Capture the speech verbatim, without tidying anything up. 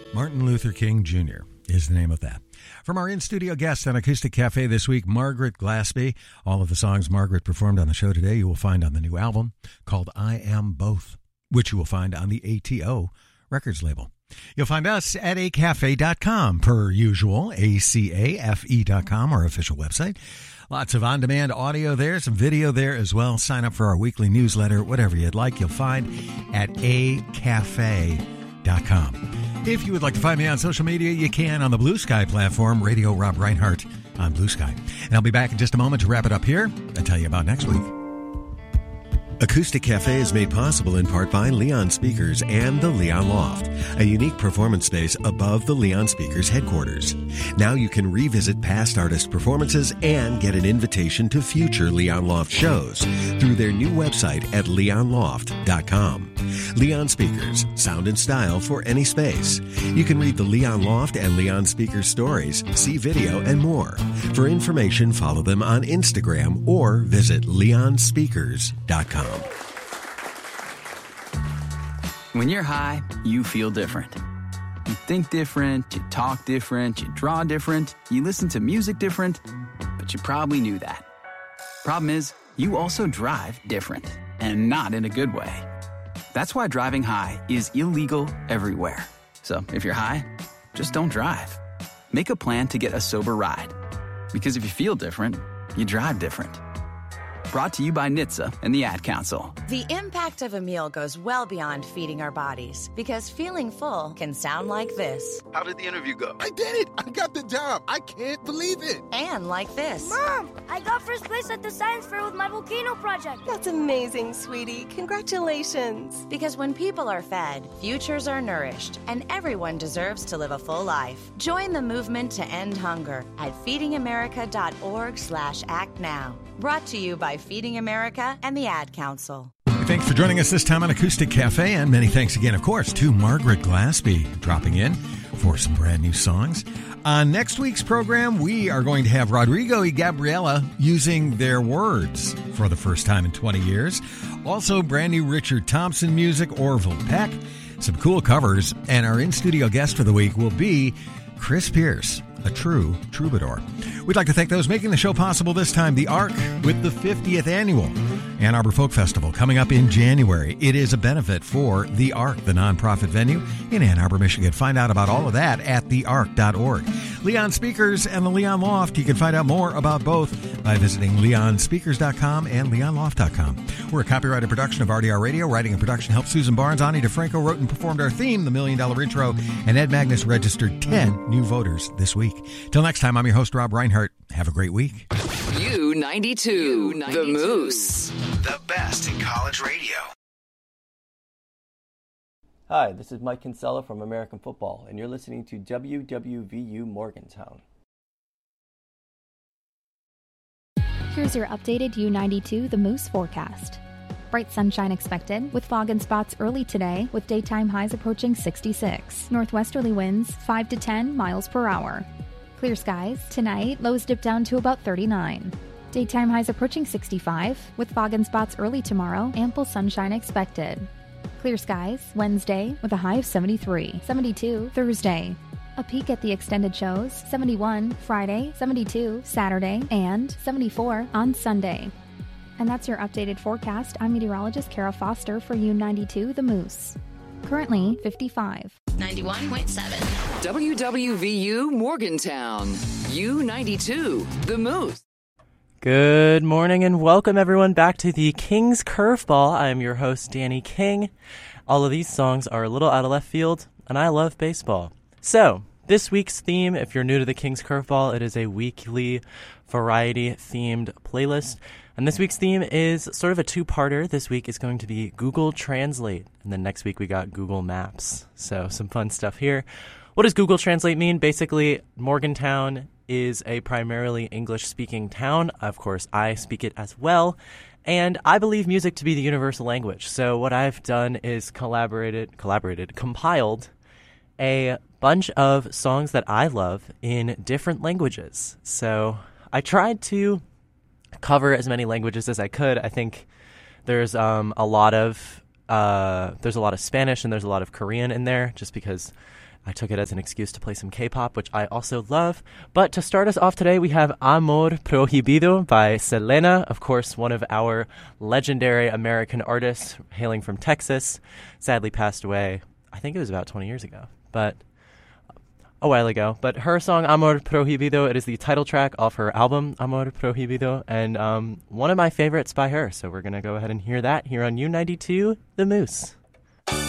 Martin Luther King Junior is the name of that. From our in-studio guest on Acoustic Cafe this week, Margaret Glaspie. All of the songs Margaret performed on the show today you will find on the new album called I Am Both, which you will find on the A T O Records label. You'll find us at a cafe dot com, per usual, A C A F E dot com, our official website. Lots of on-demand audio there, some video there as well. Sign up for our weekly newsletter, whatever you'd like, you'll find at a cafe dot com. If you would like to find me on social media, you can on the Blue Sky platform, Radio Rob Reinhardt on Blue Sky. And I'll be back in just a moment to wrap it up here and tell you about next week. Acoustic Cafe is made possible in part by Leon Speakers and the Leon Loft, a unique performance space above the Leon Speakers headquarters. Now you can revisit past artist performances and get an invitation to future Leon Loft shows through their new website at leon loft dot com. Leon Speakers, sound and style for any space. You can read the Leon Loft and Leon Speakers stories, see video, and more. For information, follow them on Instagram or visit leon speakers dot com. When you're high, you feel different. You think different, you talk different, you draw different, you listen to music different, but you probably knew that. Problem is, you also drive different, and not in a good way. That's why driving high is illegal everywhere. So if you're high, just don't drive. Make a plan to get a sober ride. Because if you feel different, you drive different. Brought to you by N H T S A and the Ad Council. The impact of a meal goes well beyond feeding our bodies, because feeling full can sound like this. How did the interview go? I did it! I got the job! I can't believe it! And like this. Mom, I got first place at the science fair with my volcano project. That's amazing, sweetie. Congratulations. Because when people are fed, futures are nourished, and everyone deserves to live a full life. Join the movement to end hunger at feeding america dot org slash act now. Brought to you by Feeding America and the Ad Council. Thanks for joining us this time on Acoustic Cafe, and many thanks again, of course, to Margaret Glaspie dropping in for some brand new songs. On next week's program, we are going to have Rodrigo y Gabriela using their words for the first time in twenty years. Also, brand new Richard Thompson music, Orville Peck, some cool covers, and our in-studio guest for the week will be Chris Pierce, a true troubadour. We'd like to thank those making the show possible this time. The Ark with the fiftieth annual Ann Arbor Folk Festival coming up in January. It is a benefit for The Ark, the nonprofit venue in Ann Arbor, Michigan. Find out about all of that at the ark dot org. Leon Speakers and the Leon Loft. You can find out more about both by visiting leon speakers dot com and leon loft dot com. We're a copyrighted production of R D R Radio. Writing and production helped Susan Barnes. Ani DeFranco wrote and performed our theme, The Million Dollar Intro, and Ed Magnus registered ten new voters this week. Till next time, I'm your host, Rob Reinhardt. Have a great week. U ninety-two, The Moose. The best in college radio. Hi, this is Mike Kinsella from American Football, and you're listening to W W V U Morgantown. Here's your updated U ninety-two The Moose forecast. Bright sunshine expected, with fog and spots early today, with daytime highs approaching sixty-six. Northwesterly winds five to ten miles per hour. Clear skies. Tonight, lows dip down to about thirty-nine. Daytime highs approaching sixty-five, with fog and spots early tomorrow, ample sunshine expected. Clear skies. Wednesday, with a high of seventy-three. seventy-two Thursday. A peek at the extended shows. seventy-one Friday, seventy-two Saturday, and seventy-four on Sunday. And that's your updated forecast. I'm meteorologist Kara Foster for U ninety-two The Moose. Currently fifty-five. ninety-one point seven. W W V U Morgantown. U ninety-two The Moose. Good morning and welcome everyone back to the King's Curveball. I am your host, Danny King. All of these songs are a little out of left field, and I love baseball. So, this week's theme, if you're new to the King's Curveball, it is a weekly variety-themed playlist. And this week's theme is sort of a two-parter. This week is going to be Google Translate, and then next week we got Google Maps. So, some fun stuff here. What does Google Translate mean? Basically, Morgantown is a primarily English-speaking town. Of course, I speak it as well. And I believe music to be the universal language. So what I've done is collaborated, collaborated, compiled a bunch of songs that I love in different languages. So I tried to cover as many languages as I could. I think there's um, a lot of uh, there's a lot of Spanish and there's a lot of Korean in there, just because I took it as an excuse to play some K-pop, which I also love. But to start us off today, we have Amor Prohibido by Selena, of course, one of our legendary American artists hailing from Texas, sadly passed away, I think it was about twenty years ago, but a while ago. But her song Amor Prohibido, it is the title track off her album Amor Prohibido, and um, one of my favorites by her. So we're going to go ahead and hear that here on U ninety-two, The Moose.